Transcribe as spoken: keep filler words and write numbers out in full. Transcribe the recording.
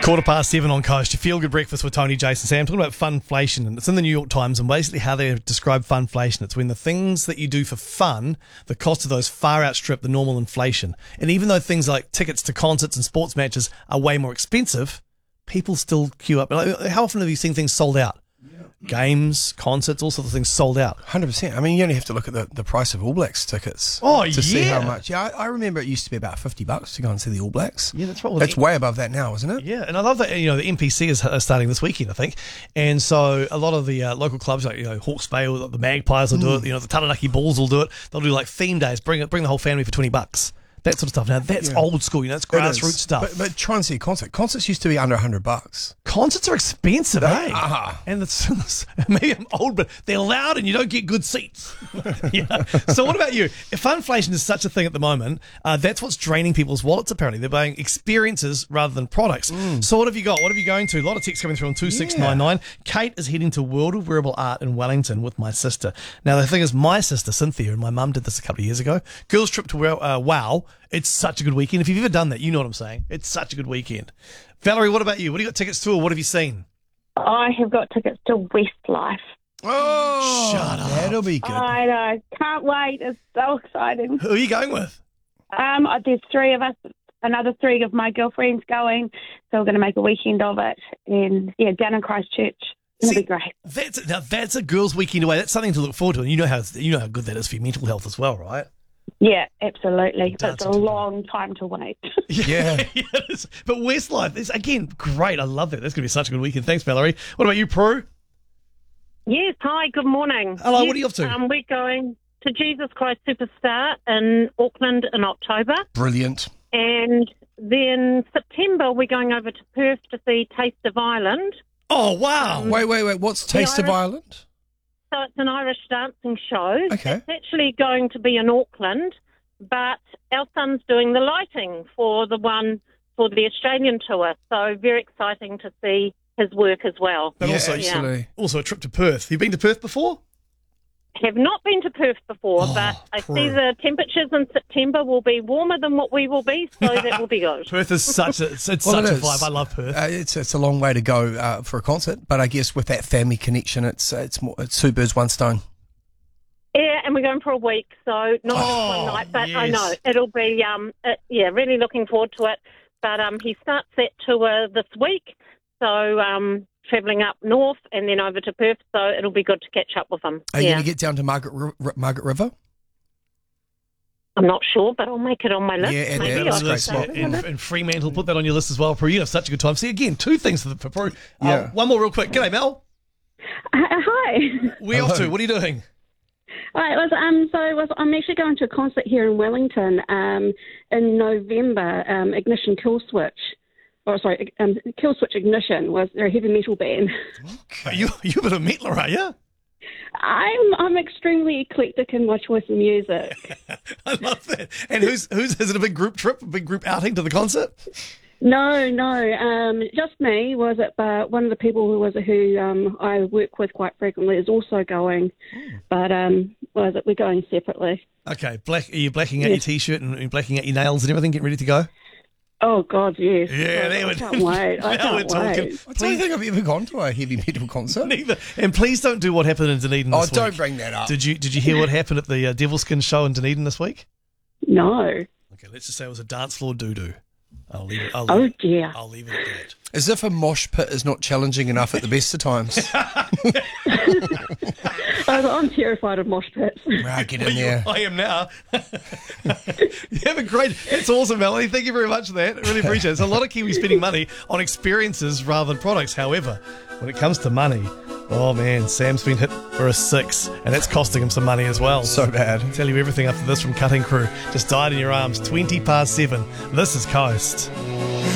Quarter past seven on Coast. You feel good breakfast with Tony, Jason, Sam. Talking about funflation, and it's in the New York Times, and basically how they describe funflation. It's when the things that you do for fun, the cost of those far outstrip the normal inflation. And even though things like tickets to concerts and sports matches are way more expensive, people still queue up. Like, how often have you seen things sold out? Games, concerts, all sorts of things sold out. one hundred percent. I mean, you only have to look at the, the price of All Blacks tickets Oh, to yeah. see how much. Yeah, I, I remember it used to be about fifty bucks to go and see the All Blacks. Yeah, that's right. Well, That's the- way above that now, isn't it? Yeah, and I love that, you know, the N P C is uh, starting this weekend, I think. And so a lot of the uh, local clubs, like, you know, Hawke's Bay, or the Magpies will do it, you know, the Taranaki Bulls will do it. They'll do like theme days, bring it, bring the whole family for twenty bucks. That sort of stuff. Now, that's Yeah. old school, you know, that's It is. grassroots stuff. But, but try and see a concert. Concerts used to be under one hundred bucks. Concerts are expensive, eh? are. And it's, maybe I'm old, but they're loud and you don't get good seats. Yeah. So what about you? If funflation is such a thing at the moment, uh, that's what's draining people's wallets, apparently. They're buying experiences rather than products. So what have you got? What have you going to? A lot of texts coming through on two six nine nine. Kate is heading to World of Wearable Art in Wellington with my sister. Now, the thing is, my sister, Cynthia, and my mum did this a couple of years ago. Girls' trip to uh, WOW. It's such a good weekend. If you've ever done that, you know what I'm saying. It's such a good weekend. Valerie, what about you? What do you got tickets to, or what have you seen? I have got tickets to Westlife. Oh, Shut up. That'll be good. I know. Can't wait. It's so exciting. Who are you going with? Um, there's three of us. Another three of my girlfriends going. So we're going to make a weekend of it. And, yeah, down in Christchurch. It'll See, be great. That's now that's a girls' weekend away. That's something to look forward to, and you know how you know how good that is for your mental health as well, right? Yeah, absolutely. But it's a Dancing to long time to wait. Yeah. Yeah, it is. But Westlife is again great. I love that. That's going to be such a good weekend. Thanks, Valerie. What about you, Prue? Yes, hi, good morning. Hello, Yes, what are you up to? Um, we're going to Jesus Christ Superstar in Auckland in October. Brilliant. And then September, we're going over to Perth to see Taste of Ireland. Oh wow! Wait, wait, wait. What's Taste of Irish- Ireland? So it's an Irish dancing show. Okay. It's actually going to be in Auckland, but our son's doing the lighting for the one for the Australian tour. So very exciting to see his work as well. But Yeah, also, absolutely. also a trip to Perth. You've been to Perth before? Have not been to Perth before, Oh, but I Prue. see the temperatures in September will be warmer than what we will be, so that will be good. Perth is such a it's, it's Well, such it a is. vibe. I love Perth. Uh, it's it's a long way to go uh, for a concert, but I guess with that family connection, it's uh, it's more it's two birds, one stone. Yeah, and we're going for a week, so not just Oh, one night, but I yes. know it'll be, um, uh, yeah, really looking forward to it. But um, he starts that tour this week, so um, travelling up north and then over to Perth, so it'll be good to catch up with him. Are you yeah. going to get down to Margaret Ri- Ri- Margaret River? I'm not sure, but I'll make it on my list. Yeah, and Maybe that I'll is great just spot. say it. And, and Fremantle, put that on your list as well, Prue. You have such a good time. See, again, two things for, the, for Prue. Yeah. Uh, one more real quick. G'day, Mel. Uh, hi. Where Hello. off to? What are you doing? Right, it was, um, so it was, I'm actually going to a concert here in Wellington um, in November. Um, Ignition Killswitch, or sorry, um, Killswitch Ignition was their heavy metal band. Are you you a bit of mettler, are you? I'm I'm extremely eclectic in my choice of music. I love that. And who's who's is it a big group trip, a big group outing to the concert? No, no, um, just me. Was it? But one of the people who was who um, I work with quite frequently is also going. But um, was it? We're going separately. Okay, black. Are you blacking out Yeah. your t-shirt and, and blacking out your nails and everything, getting ready to go? Oh God, yes. Yeah, I, there I we- can't wait. I Now we're can't talking. wait. I don't think I've ever gone to a heavy metal concert. Neither. And please don't do what happened in Dunedin Oh, this don't week. bring that up. Did you Did you hear what happened at the uh, Devilskin show in Dunedin this week? No. Okay, let's just say it was a dance floor doo doo. I'll leave it. I'll Oh leave, dear. I'll leave it at that. As if a mosh pit is not challenging enough at the best of times. Oh, I'm terrified of mosh pits. Wow, get in there. I am now. You have a great. That's awesome, Melanie. Thank you very much for that. I really appreciate it. It's a lot of Kiwis spending money on experiences rather than products. However, when it comes to money, oh man, Sam's been hit for a six, and that's costing him some money as well. So bad. I'll tell you everything after this from Cutting Crew. Just died in your arms. Twenty past seven. This is Coast.